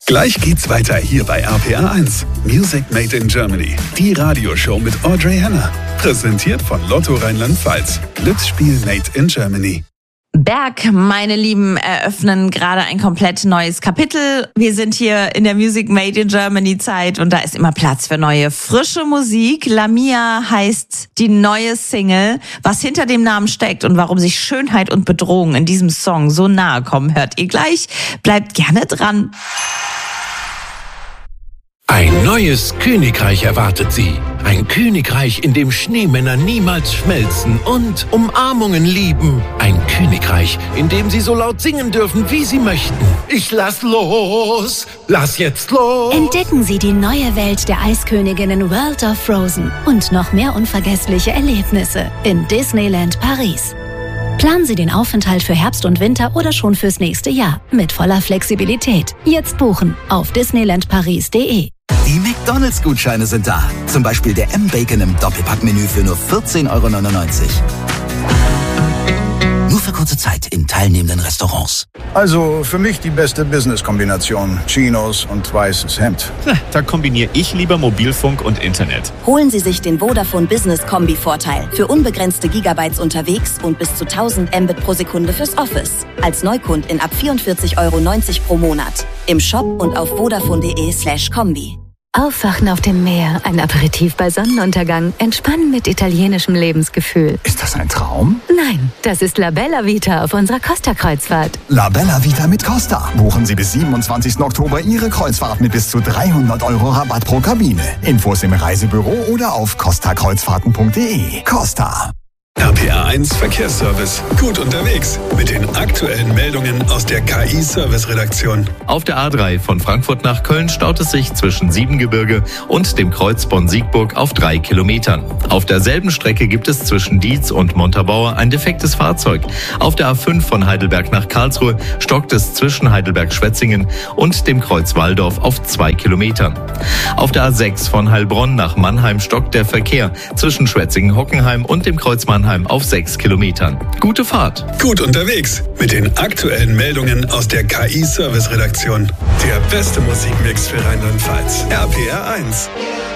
Gleich geht's weiter hier bei RPR 1. Music Made in Germany. Die Radioshow mit Audrey Henner. Präsentiert von Lotto Rheinland-Pfalz. Glücksspiel Made in Germany. Berg, meine Lieben, eröffnen gerade ein komplett neues Kapitel. Wir sind hier in der Music Made in Germany Zeit und da ist immer Platz für neue, frische Musik. Lamia heißt die neue Single. Was hinter dem Namen steckt und warum sich Schönheit und Bedrohung in diesem Song so nahe kommen, hört ihr gleich. Bleibt gerne dran. Ein neues Königreich erwartet sie. Ein Königreich, in dem Schneemänner niemals schmelzen und Umarmungen lieben. Ein Königreich, in dem sie so laut singen dürfen, wie sie möchten. Ich lass los, lass jetzt los. Entdecken Sie die neue Welt der Eisköniginnen World of Frozen und noch mehr unvergessliche Erlebnisse in Disneyland Paris. Planen Sie den Aufenthalt für Herbst und Winter oder schon fürs nächste Jahr mit voller Flexibilität. Jetzt buchen auf disneylandparis.de. Die McDonalds-Gutscheine sind da. Zum Beispiel der M-Bacon im Doppelpackmenü für nur 14,99 €. Nur für kurze Zeit in teilnehmenden Restaurants. Also für mich die beste Business-Kombination. Chinos und weißes Hemd. Da kombiniere ich lieber Mobilfunk und Internet. Holen Sie sich den Vodafone Business Kombi-Vorteil für unbegrenzte Gigabytes unterwegs und bis zu 1000 Mbit pro Sekunde fürs Office. Als Neukundin ab 44,90 € pro Monat. Im Shop und auf vodafone.de/kombi. Aufwachen auf dem Meer, ein Aperitif bei Sonnenuntergang, entspannen mit italienischem Lebensgefühl. Ist das ein Traum? Nein, das ist La Bella Vita auf unserer Costa-Kreuzfahrt. La Bella Vita mit Costa. Buchen Sie bis 27. Oktober Ihre Kreuzfahrt mit bis zu 300 € Rabatt pro Kabine. Infos im Reisebüro oder auf costakreuzfahrten.de. Costa. RPR 1 Verkehrsservice. Gut unterwegs mit den aktuellen Meldungen aus der KI-Service-Redaktion. Auf der A3 von Frankfurt nach Köln staut es sich zwischen Siebengebirge und dem Kreuz Bonn-Siegburg auf 3 Kilometern. Auf derselben Strecke gibt es zwischen Dietz und Montabaur ein defektes Fahrzeug. Auf der A5 von Heidelberg nach Karlsruhe stockt es zwischen Heidelberg-Schwetzingen und dem Kreuz Walldorf auf 2 Kilometern. Auf der A6 von Heilbronn nach Mannheim stockt der Verkehr zwischen Schwetzingen-Hockenheim und dem Kreuz Mannheim auf 6 Kilometern. Gute Fahrt. Gut unterwegs mit den aktuellen Meldungen aus der KI-Service-Redaktion. Der beste Musikmix für Rheinland-Pfalz. RPR 1.